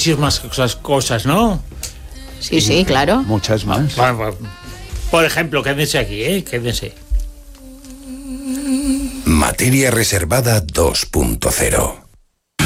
muchísimas cosas, ¿no? Sí, claro. Muchas más. Por ejemplo, quédense aquí, quédense. Materia Reservada 2.0.